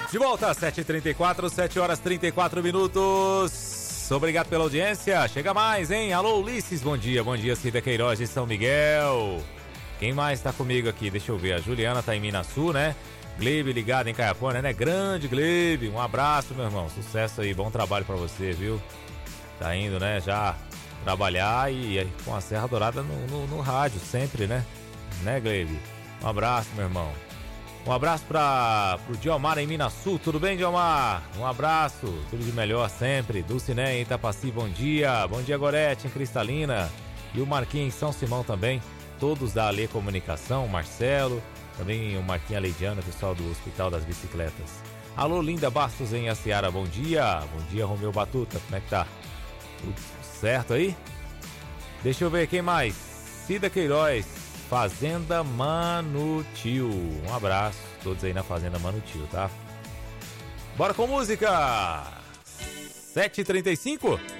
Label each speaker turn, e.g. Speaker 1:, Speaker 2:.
Speaker 1: De volta às 7h34, 7 horas 34 minutos. Obrigado pela audiência. Chega mais, hein? Alô, Ulisses, bom dia. Bom dia, Cida Queiroz de São Miguel. Quem mais tá comigo aqui? Deixa eu ver. A Juliana tá em Minasul, né? Glebe ligado em Caiapó, né? Grande Glebe. Um abraço, meu irmão. Sucesso aí. Bom trabalho pra você, viu? Tá indo, né? Já trabalhar e com a Serra Dourada no rádio, sempre, né? Né, Glebe? Um abraço, meu irmão. Um abraço pro Diomar em Minasul. Tudo bem, Diomar? Um abraço. Tudo de melhor sempre. Dulciné em Itapaci, bom dia. Bom dia, Gorete em Cristalina. E o Marquinhos em São Simão também. Todos da Alê Comunicação, Marcelo. Também o Marquinhos Aleidiano, pessoal do Hospital das Bicicletas. Alô, Linda Bastos em Aciara, bom dia. Bom dia, Romeu Batuta. Como é que tá? Tudo certo aí? Deixa eu ver quem mais. Cida Queiroz, Fazenda Manutil. Um abraço a todos aí na Fazenda Manutil, tá? Bora com música! 7h35.